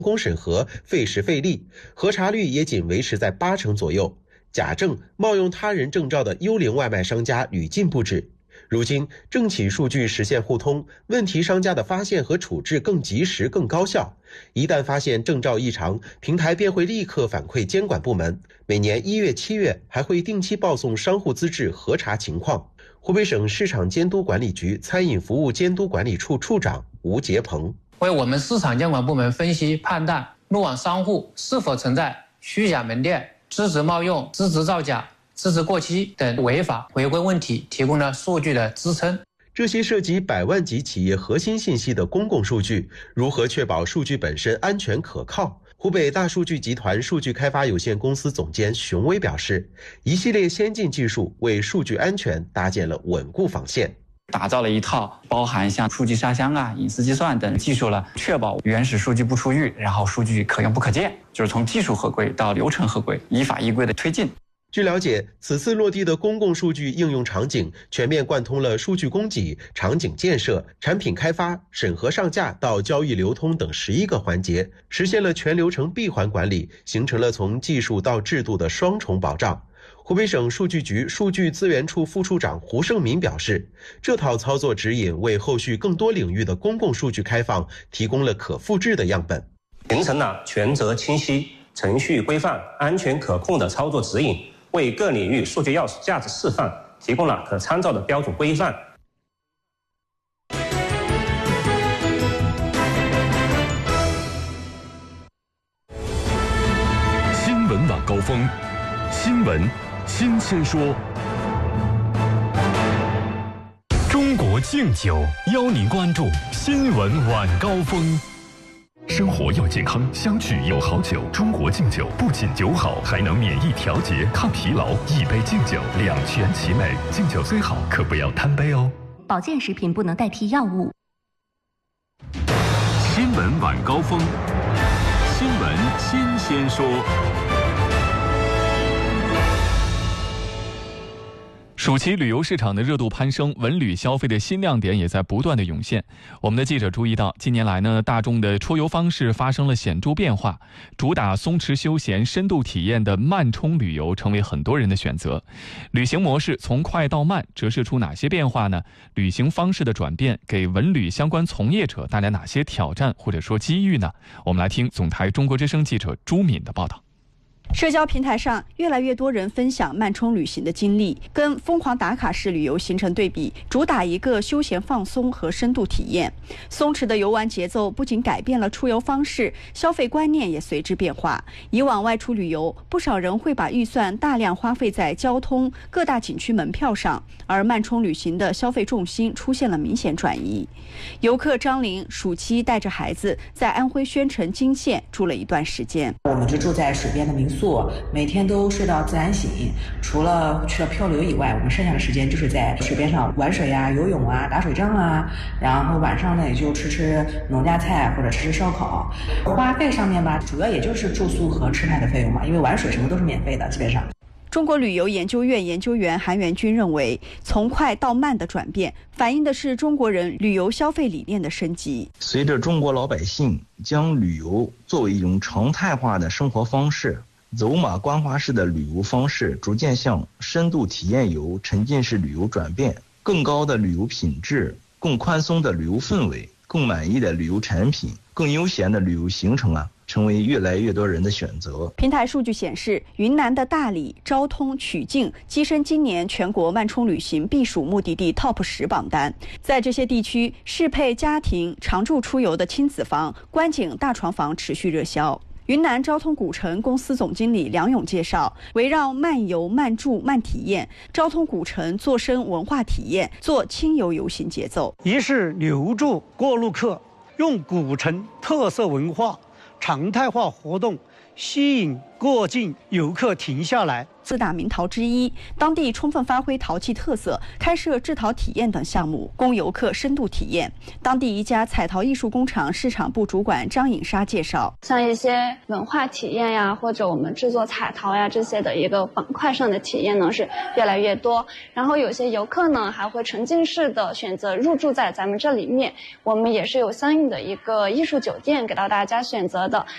工审核费时费力，核查率也仅维持在80%左右。假证、冒用他人证照的幽灵外卖商家屡禁不止。如今，政企数据实现互通，问题商家的发现和处置更及时、更高效。一旦发现证照异常，平台便会立刻反馈监管部门。每年1月、7月还会定期报送商户资质核查情况。湖北省市场监督管理局餐饮服务监督管理处处长吴杰鹏为我们市场监管部门分析判断路网商户是否存在虚假门店、资质冒用、资质造假、资质过期等违法违规问题提供了数据的支撑。 这些涉及百万级企业核心信息的公共数据，如何确保数据本身安全可靠？湖北大数据集团数据开发有限公司总监熊威表示，一系列先进技术为数据安全搭建了稳固防线。 打造了一套包含像数据下乡隐私计算等技术了，确保原始数据不出狱，然后数据可用不可见，就是从技术合规到流程合规，依法依规的推进。 据了解，此次落地的公共数据应用场景全面贯通了数据供给、场景建设、产品开发、审核上架到交易流通等11个环节，实现了全流程闭环管理，形成了从技术到制度的双重保障。湖北省数据局数据资源处副处长胡胜民表示，这套操作指引为后续更多领域的公共数据开放提供了可复制的样本， 形成了权责清晰、程序规范、安全可控的操作指引，为各领域数据价值示范提供了可参照的标准规范。 新闻晚高峰，新闻新鲜说。中国敬酒邀您关注新闻晚高峰。生活要健康，相聚有好酒。中国敬酒不仅酒好，还能免疫调节、抗疲劳。一杯敬酒，两全其美。敬酒虽好，可不要贪杯哦。 保健食品不能代替药物。 新闻晚高峰，新闻新鲜说。 暑期旅游市场的热度攀升，文旅消费的新亮点也在不断的涌现。我们的记者注意到，近年来呢，大众的出游方式发生了显著变化，主打松弛休闲、深度体验的慢充旅游成为很多人的选择。旅行模式从快到慢折射出哪些变化呢？旅行方式的转变给文旅相关从业者带来哪些挑战或者说机遇呢？我们来听总台中国之声记者朱敏的报道。 社交平台上，越来越多人分享慢充旅行的经历，跟疯狂打卡式旅游形成对比，主打一个休闲放松和深度体验。松弛的游玩节奏不仅改变了出游方式，消费观念也随之变化。以往外出旅游，不少人会把预算大量花费在交通、各大景区门票上，而慢充旅行的消费重心出现了明显转移。游客张玲暑期带着孩子在安徽宣城金县住了一段时间。 我们就住在水边的民宿，每天都睡到自然醒，除了去了漂流以外，我们剩下的时间就是在水边上玩水啊、游泳啊、打水仗啊，然后晚上呢也就吃农家菜或者吃烧烤。花费上面吧，主要也就是住宿和吃饭的费用嘛，因为玩水什么都是免费的，基本上。 中国旅游研究院研究员韩元军认为，从快到慢的转变反映的是中国人旅游消费理念的升级。 随着中国老百姓将旅游作为一种常态化的生活方式，走马观花式的旅游方式逐渐向深度体验游、沉浸式旅游转变，更高的旅游品质、更宽松的旅游氛围、更满意的旅游产品、更悠闲的旅游行程成为越来越多人的选择。 平台数据显示，云南的大理、昭通、曲靖跻身今年全国慢充旅行避暑目的地 TOP 10榜单。在这些地区，适配家庭常住出游的亲子房、观景大床房持续热销。云南昭通古城公司总经理梁勇介绍，围绕慢游、慢住、慢体验，昭通古城做深文化体验，做轻游游行节奏。 一是留住过路客，用古城特色文化常态化活动吸引过境游客停下来。 四大名陶之一，当地充分发挥陶器特色，开设制陶体验等项目，供游客深度体验。当地一家彩陶艺术工厂市场部主管张颖莎介绍， 像一些文化体验呀，或者我们制作彩陶呀这些的一个板块上的体验呢是越来越多。然后有些游客呢还会沉浸式的选择入住在咱们这里面，我们也是有相应的一个艺术酒店给到大家选择的。